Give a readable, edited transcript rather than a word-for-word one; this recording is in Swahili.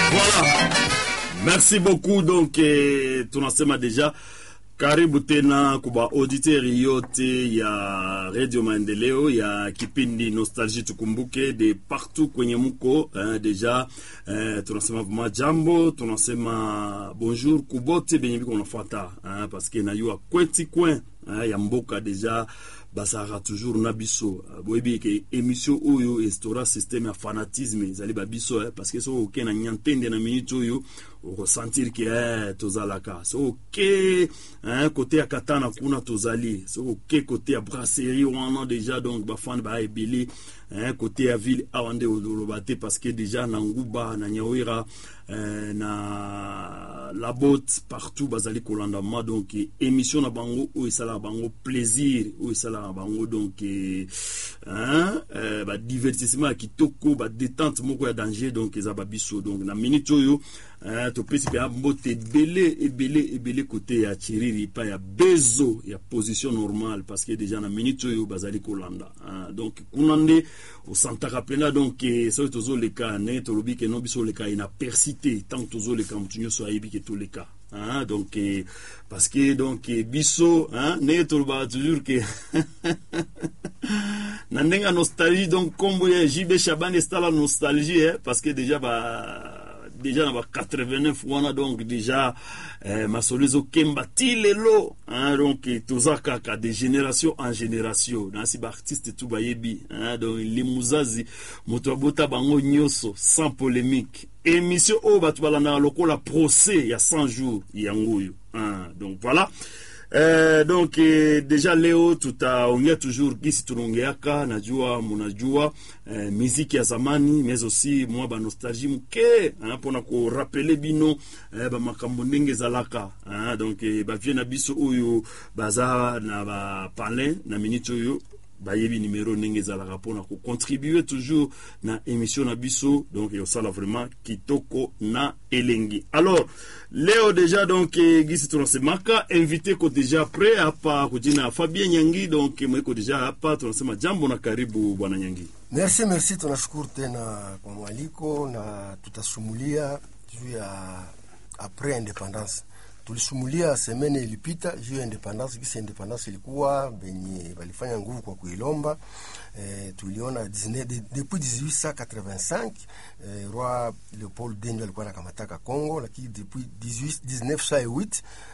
Voilà. Merci beaucoup. Donc, tunasema deja karibu tena kuba auditeurs yote ya Radio Maendeleo ya kipindi Nostalgie tukumbuke de partout kwenye mko deja tunasema majambo, tunasema bonjour kubote benye biko nafuata parce que na yua kweti kwen ya mboka deja basara toujours na biso boyebi ke émission oyo estora système ya fanatisme zali ba biso parce que so okena nyantende na minute oyo ressentir que tozalaka so ok côté ya katana kuna tozali so ok côté ya brasserie wana déjà donc ba fan ba ebili côté ya ville awande olobate parce que déjà na nguba na nyawira na la botte partout bazali kolanda ma donc émission na bango o isala bango plaisir o isala bango donc ba divertissement kitoko ba détente moko ya danger donc eza biso donc na minute oyo to principe ya mbote ebele côté ya chiriri pa ya bezo ya position normale parce que déjà na minute oyo bazali kolanda donc kunande au santaka pena donc so tozo le cas ne to lobi ke no biso le cas ina persité tant tozo le cas mutunyo so ayebi ke to le cas donc parce que donc biso ne to ba toujours que na ndenga nostalgie donc comme JB Chaban est la nostalgie parce que déjà déjà na 89 wana donc déjà masolizo kemba tilelo donc tozaka ka de génération en génération na si ba artiste tout bayebi donc limuzazi moto abota bango nyoso sans polémique émission o batu balana lokola procès ya 100 jours yangoyo donc voilà. Donc déjà leo tutaongea toujours gisi tunongeaka najua munajua muziki ya zamani mais aussi moi ba nostalgie mke pona ko rappeler bino ba makambo ndenge zalaka donc ba vie na biso oyo baza na ba parler na minute oyo bayebi numéro ndenge zalaka pona ko contribuer toujours na émission na biso donc yo sala vraiment kitoko na elengi. Alors leo déjà donc gisi tunasemaka invité ko déjà prêt hapa kujina Fabien Nyangi donc mweko déjà hapa tunasema jambo na karibu bwana Nyangi. Merci tunashukuru tena kwa mwaliko na tutasumulia juu ya après indépendance. Tulisumulia semene ilipita juu ya independence, kisi independence ilikuwa benye walifanya nguvu kwa kuilomba. Tuliona depuis 1885 roi Leopold II alikuwa anakamata Kongo, lakini depuis 1908